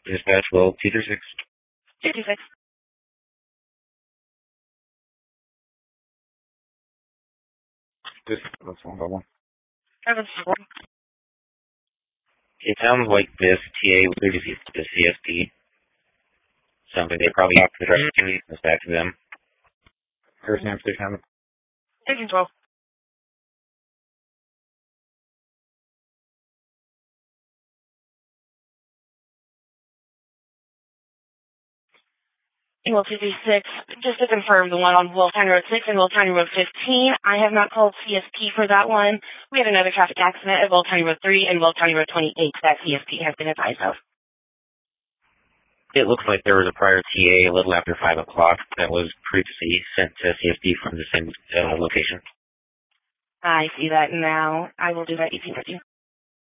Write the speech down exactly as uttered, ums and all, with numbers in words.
Dispatch, well, two three six. two two six. Just, that's one by one. seven four. It sounds like this T A with the C S P. Something they probably have to address to me. It's back to them. First name, station number. Station twelve. Well, two three six, just to confirm, the one on Wolf County Road six and Wolf County Road fifteen, I have not called C S P for that one. We had another traffic accident at Wolf County Road three and Wolf County Road twenty-eight that C S P has been advised of. It looks like there was a prior T A a little after five o'clock that was previously sent to C S P from the same uh, location. I see that now. I will do that easy with you.